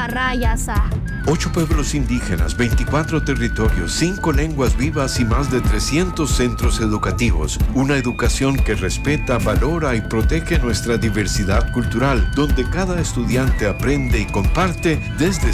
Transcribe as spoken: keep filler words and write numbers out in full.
Barrayasa. Ocho pueblos indígenas, veinticuatro territorios, cinco lenguas vivas y más de trescientos centros educativos. Una educación que respeta, valora y protege nuestra diversidad cultural, donde cada estudiante aprende y comparte desde